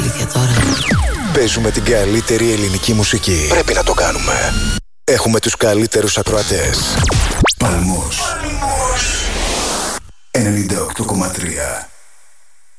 αλήθεια τώρα. Παίζουμε την καλύτερη ελληνική μουσική. Πρέπει να το κάνουμε. Έχουμε τους καλύτερους ακροατές. Παλμός 98,3.